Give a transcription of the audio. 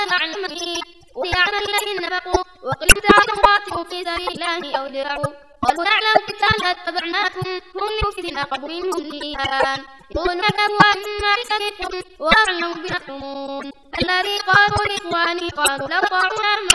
وليعلم الذين نفقوا وقل تعالوا قاتلوا في سبيل الله أو ادفعوا قالوا نعلم بالله اتبعناكم هم لمفسدين أقرب منهم للإيمان يقولون كفوا مما بسببكم وأعلموا بما تكتمون الذي قالوا لإخواني قالوا لو طاعونا